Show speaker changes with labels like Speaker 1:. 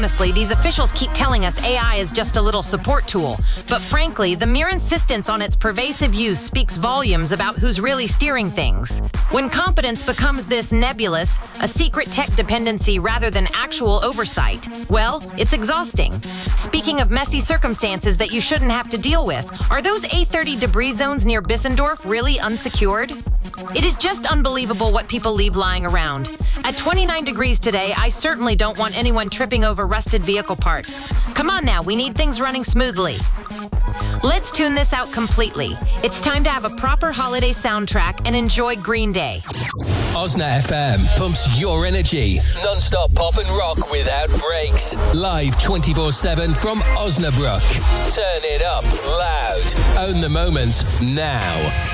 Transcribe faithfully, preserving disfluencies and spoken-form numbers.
Speaker 1: Honestly, these officials keep telling us A I is just a little support tool. But frankly, the mere insistence on its pervasive use speaks volumes about who's really steering things. When competence becomes this nebulous, a secret tech dependency rather than actual oversight, well, it's exhausting. Speaking of messy circumstances that you shouldn't have to deal with, are those A thirty debris zones near Bissendorf really unsecured? It is just unbelievable what people leave lying around. At twenty-nine degrees today, I certainly don't want anyone tripping over rusted vehicle parts. Come on now, we need things running smoothly. Let's tune this out completely. It's time to have a proper holiday soundtrack and enjoy Green Day.
Speaker 2: Osna F M pumps your energy. Non-stop pop and rock without breaks. Live twenty-four seven from Osnabrück. Turn it up loud. Own the moment now.